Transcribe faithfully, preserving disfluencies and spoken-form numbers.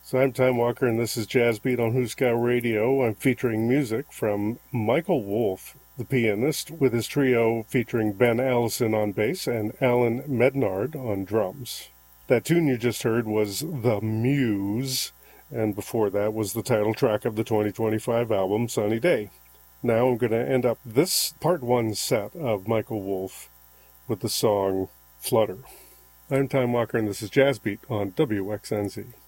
So I'm Time Walker, and this is Jazz Beat on Huskow Radio. I'm featuring music from Michael Wolff, the pianist, with his trio featuring Ben Allison on bass and Alan Mednard on drums. That tune you just heard was The Muse, and before that was the title track of the twenty twenty-five album, Sunny Day. Now I'm going to end up this part one set of Michael Wolff with the song Flutter. I'm Time Walker, and this is Jazz Beat on W X N Z.